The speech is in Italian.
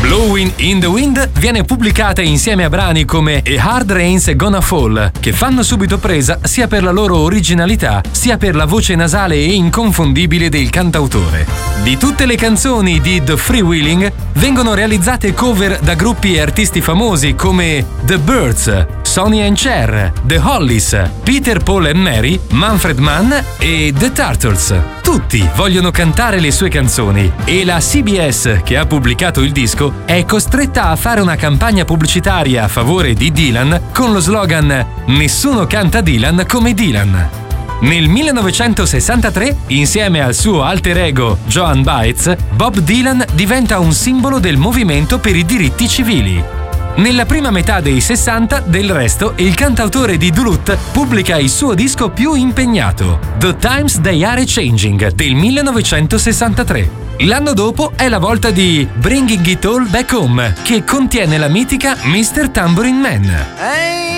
Blowing in the Wind viene pubblicata insieme a brani come A Hard Rain's Gonna Fall, che fanno subito presa sia per la loro originalità, sia per la voce nasale e inconfondibile del cantautore. Di tutte le canzoni di The Freewheeling vengono realizzate cover da gruppi e artisti famosi come The Byrds, Sonny and Cher, The Hollies, Peter, Paul and Mary, Manfred Mann e The Turtles. Tutti vogliono cantare le sue canzoni e la CBS, che ha pubblicato il disco, è costretta a fare una campagna pubblicitaria a favore di Dylan con lo slogan "Nessuno canta Dylan come Dylan". Nel 1963, insieme al suo alter ego Joan Baez, Bob Dylan diventa un simbolo del movimento per i diritti civili. Nella prima metà dei 60, del resto, il cantautore di Duluth pubblica il suo disco più impegnato, The Times They Are Changing, del 1963. L'anno dopo è la volta di Bringing It All Back Home, che contiene la mitica Mr. Tambourine Man.